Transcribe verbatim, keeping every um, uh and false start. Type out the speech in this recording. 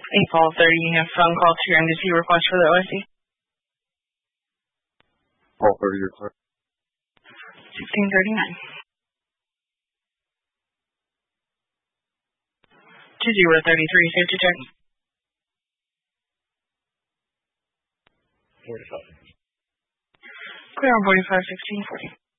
eight twelve thirty, you have phone call to your embassy request for the O S C. twelve thirty, your clear. sixteen thirty-nine. two zero thirty-three, safety check. forty-five. Clear on forty-five, sixteen forty.